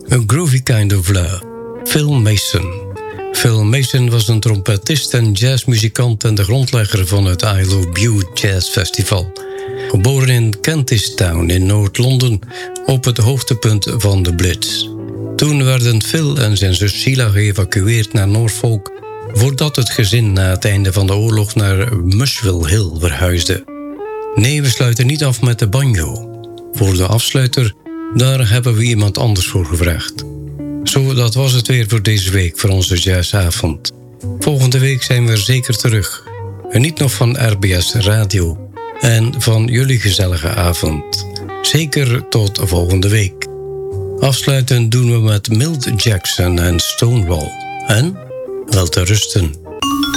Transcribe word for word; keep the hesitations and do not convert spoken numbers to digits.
A Groovy Kind of Love, Phil Mason. Phil Mason was een trompetist en jazzmuzikant en de grondlegger van het I Love Bute Jazz Festival. Geboren in Kentish Town in Noord-Londen op het hoogtepunt van de Blitz. Toen werden Phil en zijn zus Sheila geëvacueerd naar Norfolk, voordat het gezin na het einde van de oorlog naar Muswell Hill verhuisde. Nee, we sluiten niet af met de banjo. Voor de afsluiter, daar hebben we iemand anders voor gevraagd. Zo, dat was het weer voor deze week, voor onze jazzavond. Volgende week zijn we er zeker terug. Geniet nog van R B S Radio en van jullie gezellige avond. Zeker tot volgende week. Afsluiten doen we met Milt Jackson en Stonewall. En wel te rusten.